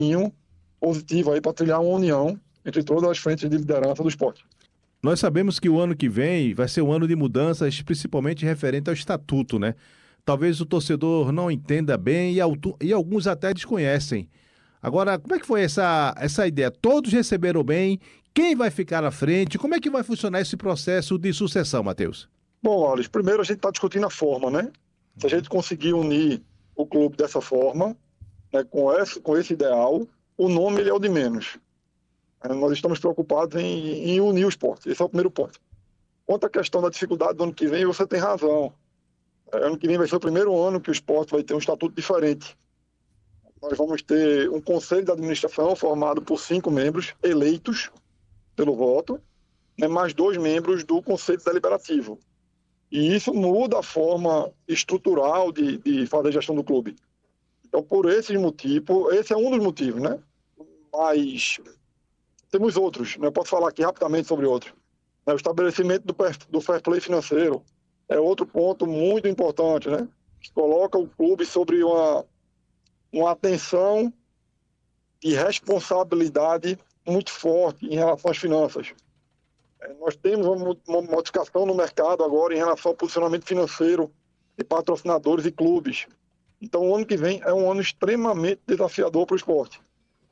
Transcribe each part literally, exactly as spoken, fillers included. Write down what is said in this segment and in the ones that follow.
positivo aí para trilhar uma união entre todas as frentes de liderança do esporte. Nós sabemos que o ano que vem vai ser um ano de mudanças, principalmente referente ao estatuto, né? Talvez o torcedor não entenda bem e, auto- e alguns até desconhecem. Agora, como é que foi essa, essa ideia? Todos receberam bem? Quem vai ficar à frente? Como é que vai funcionar esse processo de sucessão, Matheus? Bom, Alex, primeiro a gente está discutindo a forma, né? Se a gente conseguir unir o clube dessa forma, né, com, esse, com esse ideal, o nome ele é o de menos. É, nós estamos preocupados em, em unir o esporte. Esse é o primeiro ponto. Quanto à questão da dificuldade do ano que vem, você tem razão. É, ano que vem vai ser o primeiro ano que o esporte vai ter um estatuto diferente. Nós vamos ter um conselho de administração formado por cinco membros eleitos pelo voto, né, mais dois membros do conselho deliberativo. E isso muda a forma estrutural de, de fazer gestão do clube. Então, por esses motivos, esse é um dos motivos, né? Mas temos outros, né? Eu posso falar aqui rapidamente sobre outros. O estabelecimento do, do fair play financeiro é outro ponto muito importante, né? Que coloca o clube sobre uma, uma atenção e responsabilidade muito forte em relação às finanças. Nós temos uma modificação no mercado agora em relação ao posicionamento financeiro de patrocinadores e clubes. Então, o ano que vem é um ano extremamente desafiador para o esporte.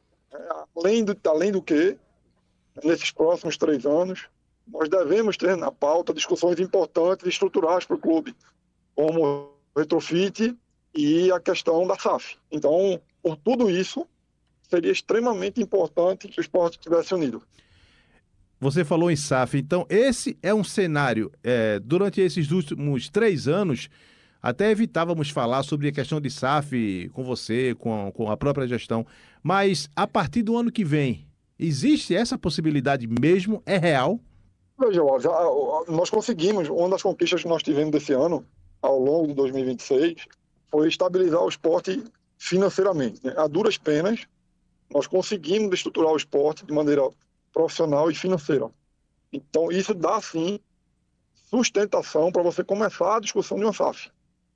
Além do, além do que, nesses próximos três anos, nós devemos ter na pauta discussões importantes e estruturais para o clube, como o retrofit e a questão da S A F. Então, por tudo isso, seria extremamente importante que o esporte estivesse unido. Você falou em S A F, então esse é um cenário, é, durante esses últimos três anos, até evitávamos falar sobre a questão de S A F com você, com, com a própria gestão, mas a partir do ano que vem, existe essa possibilidade mesmo? É real? Veja, já, nós conseguimos, uma das conquistas que nós tivemos desse ano, ao longo de dois mil e vinte e seis, foi estabilizar o esporte financeiramente, né? A duras penas, nós conseguimos estruturar o esporte de maneira profissional e financeira. Então, isso dá, sim, sustentação para você começar a discussão de uma S A F.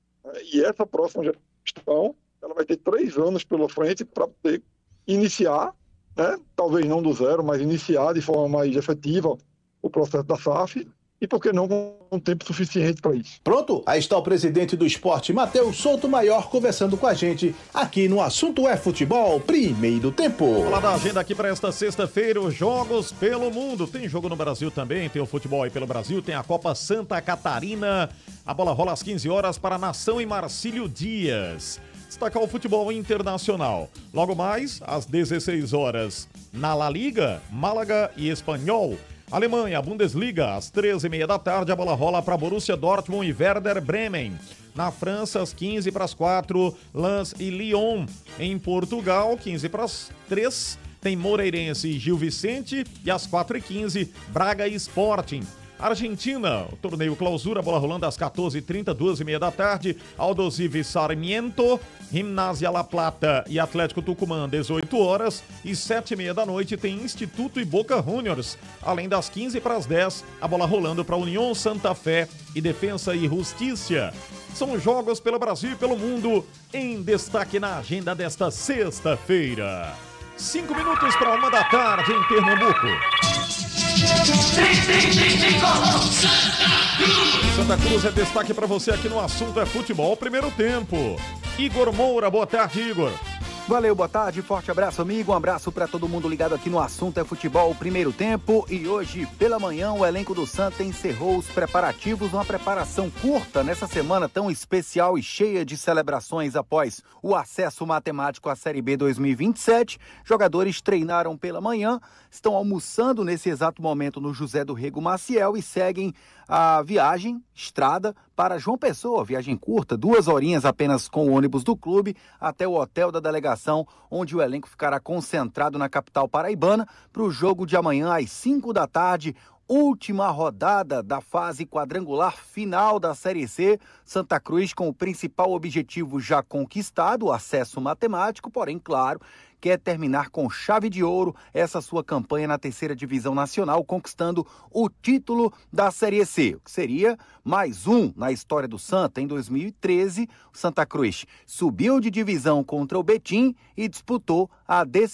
E essa próxima gestão, ela vai ter três anos pela frente para poder iniciar, né? Talvez não do zero, mas iniciar de forma mais efetiva o processo da S A F e, por que não, com um tempo suficiente para isso. Pronto? Aí está o presidente do esporte, Matheus Souto Maior, conversando com a gente aqui no Assunto é Futebol, primeiro tempo. Falar da agenda aqui para esta sexta-feira, os jogos pelo mundo. Tem jogo no Brasil também, tem o futebol aí pelo Brasil, tem a Copa Santa Catarina. A bola rola às quinze horas para Nação e Marcílio Dias. Destacar o futebol internacional. Logo mais, às dezesseis horas, na La Liga, Málaga e Espanhol. Alemanha, Bundesliga, às treze e meia da tarde, a bola rola para Borussia Dortmund e Werder Bremen. Na França, às quinze para as quatro, Lens e Lyon. Em Portugal, quinze para as três, tem Moreirense e Gil Vicente. E às quatro e quinze, Braga e Sporting. Argentina, o torneio clausura, bola rolando às quatorze e trinta, duas e meia da tarde, Aldosivi e Sarmiento, Gimnasia La Plata e Atlético Tucumã, dezoito horas, e sete e meia da noite tem Instituto e Boca Juniors, além das quinze para as dez, a bola rolando para União Santa Fé e Defensa e Justiça. São jogos pelo Brasil e pelo mundo, em destaque na agenda desta sexta-feira. Cinco minutos para uma da tarde em Pernambuco. Santa Cruz é destaque para você aqui no Assunto é Futebol, primeiro tempo. Igor Moura, boa tarde, Igor. Valeu, boa tarde, forte abraço, amigo, um abraço para todo mundo ligado aqui no Assunto é Futebol, primeiro tempo. E hoje, pela manhã, o elenco do Santa encerrou os preparativos, uma preparação curta nessa semana tão especial e cheia de celebrações após o acesso matemático à Série B dois mil e vinte e sete. Jogadores treinaram pela manhã, estão almoçando nesse exato momento no José do Rego Maciel e seguem a viagem, estrada, para João Pessoa, viagem curta, duas horinhas apenas com o ônibus do clube até o hotel da delegação, onde o elenco ficará concentrado na capital paraibana para o jogo de amanhã às cinco da tarde, última rodada da fase quadrangular final da Série C. Santa Cruz com o principal objetivo já conquistado, o acesso matemático, porém, claro, quer terminar com chave de ouro essa sua campanha na terceira divisão nacional, conquistando o título da Série C, que seria mais um na história do Santa. Em dois mil e treze, o Santa Cruz subiu de divisão contra o Betim e disputou a